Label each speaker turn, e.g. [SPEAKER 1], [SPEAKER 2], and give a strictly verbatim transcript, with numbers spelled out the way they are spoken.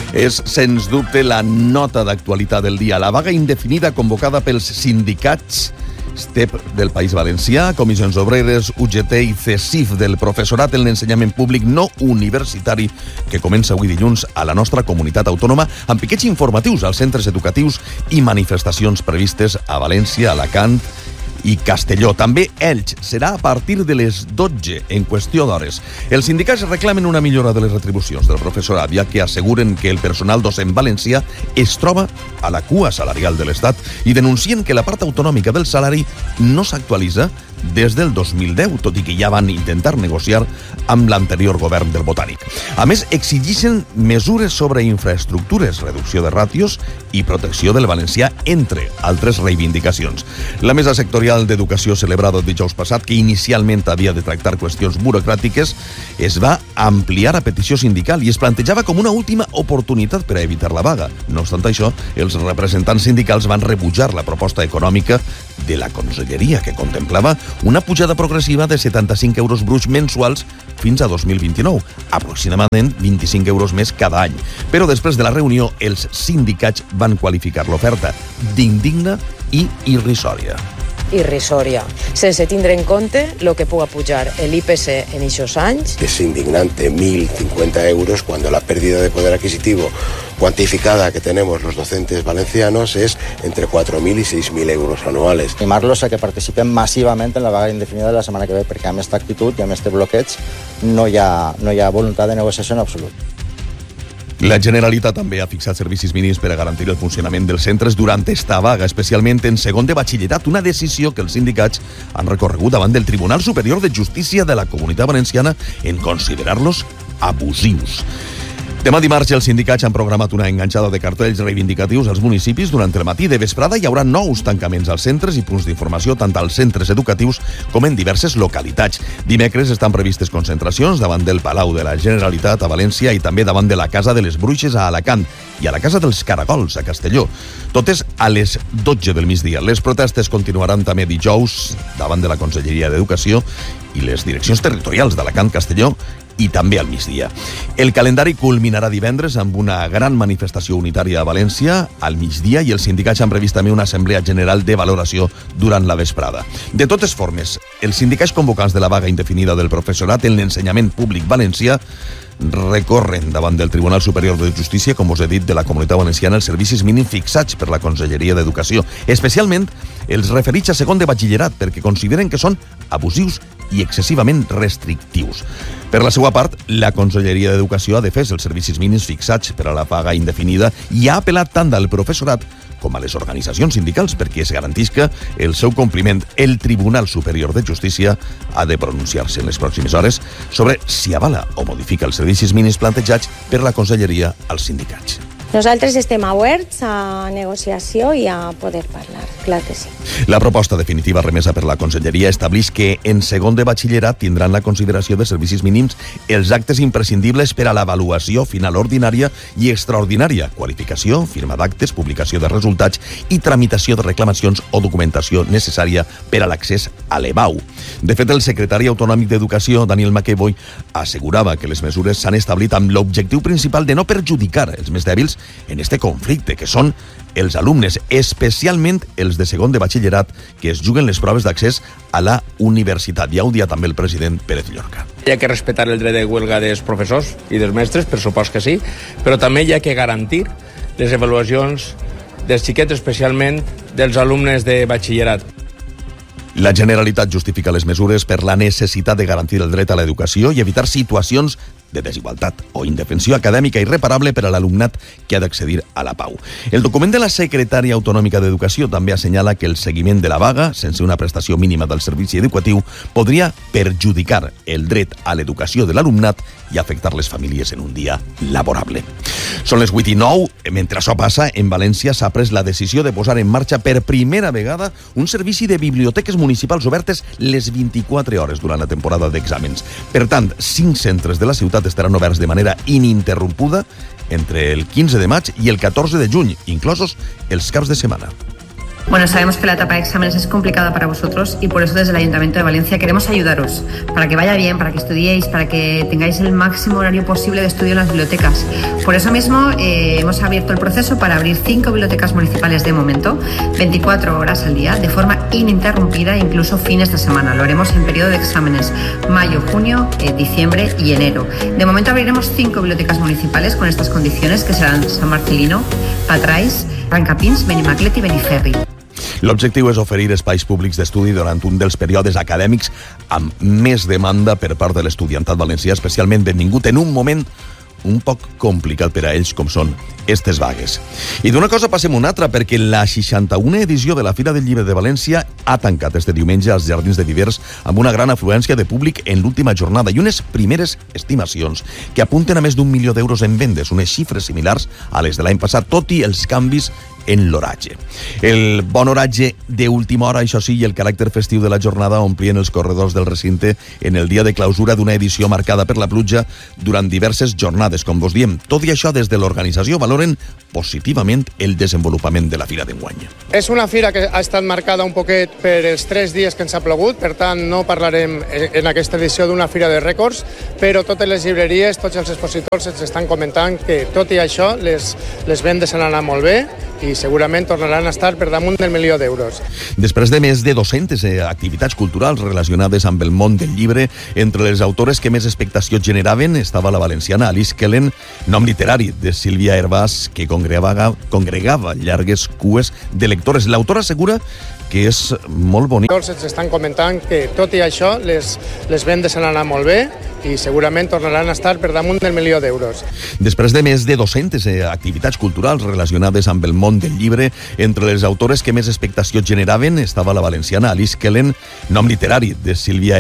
[SPEAKER 1] És, sens dubte, la nota d'actualitat del dia. La vaga indefinida convocada pels sindicats S T E P del País Valencià, Comissions Obreres, U G T i CESIF del professorat en l'ensenyament públic no universitari, que comença avui dilluns a la nostra comunitat autònoma, amb piquets informatius als centres educatius i manifestacions previstes a València, Alacant i Castelló. També Elx serà a partir de les dotze, en qüestió d'hores. Els sindicats reclamen una millora de les retribucions del professorat, ja que asseguren que el personal docent valencià es troba a la cua salarial de l'Estat i denuncien que la part autonòmica del salari no s'actualitza des del dos mil deu, tot i que ja van intentar negociar amb l'anterior govern del Botànic. A més, exigeixen mesures sobre infraestructures, reducció de ràtios i protecció del valencià, entre altres reivindicacions. La mesa sectorial d'educació celebrada el dijous passat, que inicialment havia de tractar qüestions burocràtiques, es va ampliar a petició sindical i es plantejava com una última oportunitat per a evitar la vaga. No obstant això, els representants sindicals van rebutjar la proposta econòmica de la Conselleria, que contemplava una pujada progressiva de setanta-cinc euros bruts mensuals fins a dos mil vint-i-nou, aproximadament vint-i-cinc euros més cada any. Però després de la reunió, els sindicats van qualificar l'oferta d'indigna i irrisòria.
[SPEAKER 2] Irrisòria, sense tindre en compte el que puga pujar l'I P C en aquests anys.
[SPEAKER 3] Es indignante, mil cincuenta euros, cuando la pérdida de poder adquisitivo cuantificada que tenemos los docentes valencianos es entre cuatro mil y seis mil euros anuales.
[SPEAKER 4] Animar-los a que participen massivament en la vaga indefinida de la setmana que ve, perquè amb aquesta actitud i amb aquest bloqueig no hi ha, no hi ha voluntat de negociació en absolut.
[SPEAKER 1] La Generalitat també ha fixat servicis mínims per a garantir el funcionament dels centres durant esta vaga, especialment en segon de batxillerat, una decisió que els sindicats han recorregut davant del Tribunal Superior de Justícia de la Comunitat Valenciana en considerar-los abusius. Demà dimarts els sindicats han programat una enganxada de cartells reivindicatius als municipis. Durant el matí de vesprada hi haurà nous tancaments als centres i punts d'informació tant als centres educatius com en diverses localitats. Dimecres estan previstes concentracions davant del Palau de la Generalitat a València i també davant de la Casa de les Bruixes a Alacant i a la Casa dels Caragols a Castelló. Totes a les dotze del migdia. Les protestes continuaran també dijous davant de la Conselleria d'Educació i les direccions territorials d'Alacant, Castelló i també al migdia. El calendari culminarà divendres amb una gran manifestació unitària a València al migdia i els sindicats han previst també una assemblea general de valoració durant la vesprada. De totes formes, els sindicats convocants de la vaga indefinida del professorat en l'ensenyament públic valencià recorren davant del Tribunal Superior de Justícia, com us he dit, de la Comunitat Valenciana els servicis mínims fixats per la Conselleria d'Educació, especialment els referits a segon de batxillerat, perquè consideren que són abusius i excessivament restrictius. Per la seva part, la Conselleria d'Educació ha defès els servicis mínims fixats per a la vaga indefinida i ha apel·lat tant al professorat com a les organitzacions sindicals perquè es garantisca el seu compliment. El Tribunal Superior de Justícia ha de pronunciar-se en les pròximes hores sobre si avala o modifica els servicis mínims plantejats per la Conselleria als sindicats.
[SPEAKER 5] Nosaltres estem oberts a negociació i a poder parlar, clar que sí.
[SPEAKER 1] La proposta definitiva remesa per la Conselleria estableix que en segon de batxillerat tindran la consideració de servicis mínims els actes imprescindibles per a l'avaluació final ordinària i extraordinària, qualificació, firma d'actes, publicació de resultats i tramitació de reclamacions o documentació necessària per a l'accés a l'E B A U. De fet, el secretari autonòmic d'Educació, Daniel McEvoy, assegurava que les mesures s'han establit amb l'objectiu principal de no perjudicar els més dèbils en este conflicte, que són els alumnes, especialment els de segon de batxillerat, que es juguen les proves d'accés a la universitat. Ja ho dia també el president Pérez Llorca.
[SPEAKER 6] Hi ha que respectar el dret de huelga dels professors i dels mestres, per supost que sí, però també hi ha que garantir les avaluacions dels xiquets, especialment dels alumnes de batxillerat.
[SPEAKER 1] La Generalitat justifica les mesures per la necessitat de garantir el dret a l'educació i evitar situacions de desigualtat o indefensió acadèmica irreparable per a l'alumnat que ha d'accedir a la pau. El document de la Secretària Autonòmica d'Educació també assenyala que el seguiment de la vaga, sense una prestació mínima del servici educatiu, podria perjudicar el dret a l'educació de l'alumnat i afectar les famílies en un dia laborable. Són les vuit i nou. Mentre això passa, en València s'ha pres la decisió de posar en marxa per primera vegada un servici de biblioteques municipals obertes les vint-i-quatre hores durant la temporada d'exàmens. Per tant, cinc centres de la ciutat estaran oberts de manera ininterrompuda entre el quinze de maig i el catorze de juny, inclosos els caps de setmana.
[SPEAKER 7] Bueno, sabemos que la etapa de exámenes es complicada para vosotros y por eso desde el Ayuntamiento de Valencia queremos ayudaros para que vaya bien, para que estudiéis, para que tengáis el máximo horario posible de estudio en las bibliotecas. Por eso mismo eh, hemos abierto el proceso para abrir cinco bibliotecas municipales de momento, veinticuatro horas al día, de forma ininterrumpida, incluso fines de semana. Lo haremos en periodo de exámenes mayo, junio, eh, diciembre y enero. De momento abriremos cinco bibliotecas municipales con estas condiciones, que serán San Marcelino, Patrais, Rancapins, Benimaclet i Beniferri.
[SPEAKER 1] L'objectiu és oferir espais públics d'estudi durant un dels períodes acadèmics amb més demanda per part de l'estudiantat valencià, especialment benvingut en un moment un poc complicat per a ells com són estes vagues. I d'una cosa passem a una altra, perquè la seixanta-una edició de la Fira del Llibre de València ha tancat este diumenge als Jardins de Divers amb una gran afluència de públic en l'última jornada i unes primeres estimacions que apunten a més d'un milió d'euros en vendes, unes xifres similars a les de l'any passat, tot i els canvis en l'oratge. El bon oratge d'última hora, això sí, i el caràcter festiu de la jornada omplien els corredors del recinte en el dia de clausura d'una edició marcada per la pluja durant diverses jornades, com vos diem. Tot i això, des de l'organització valoren positivament el desenvolupament de la fira d'enguany.
[SPEAKER 8] És una fira que ha estat marcada un poquet per els tres dies que ens ha plogut, per tant no parlarem en aquesta edició d'una fira de rècords, però totes les llibreries, tots els expositors ens estan comentant que tot i això les, les vendes han anat molt bé i segurament tornaran a estar per damunt del milió d'euros.
[SPEAKER 1] Després de més de dues-centes activitats culturals relacionades amb el món del llibre, entre les autores que més expectació generaven estava la valenciana Alice Kellen, nom literari de Sílvia Hervás, que congregava, congregava llargues cues de lectores. L'autora assegura que és molt bonic.
[SPEAKER 8] Tots ens estan comentant que tot i això les, les vendes han anat molt bé i segurament tornaran a estar per damunt del milió d'euros.
[SPEAKER 1] Després de més de dues-centes activitats culturals relacionades amb el món del llibre, entre les autores que més expectació generaven estava la valenciana Alice Kellen, nom literari de Sílvia